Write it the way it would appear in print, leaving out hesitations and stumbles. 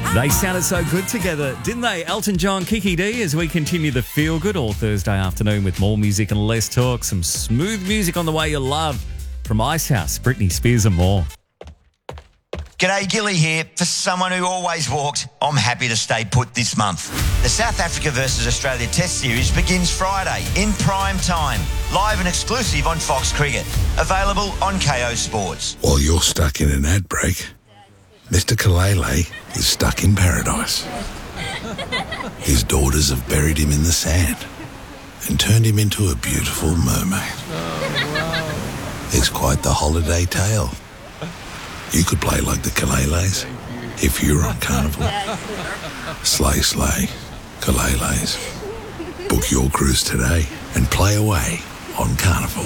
They sounded so good together, didn't they? Elton John, Kiki D, as we continue the Feel Good all Thursday afternoon with more music and less talk. Some smooth music on the way you love from Icehouse, Britney Spears and more. G'day, Gilly here. For someone who always walked, I'm happy to stay put this month. The South Africa versus Australia Test Series begins Friday in prime time, live and exclusive on Fox Cricket. Available on KO Sports. While you're stuck in an ad break, Mr. Kalele is stuck in paradise. His daughters have buried him in the sand and turned him into a beautiful mermaid. It's quite the holiday tale. You could play like the Kaleles if you were on Carnival. Slay, slay, Kaleles. Book your cruise today and play away on Carnival.